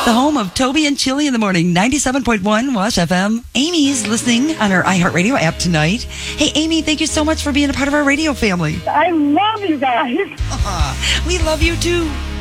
The home of Toby and Chili in the morning, 97.1 Wash FM. Amy's listening on her iHeartRadio app tonight. Hey, Amy, thank you so much for being a part of our radio family. I love you guys. We love you too.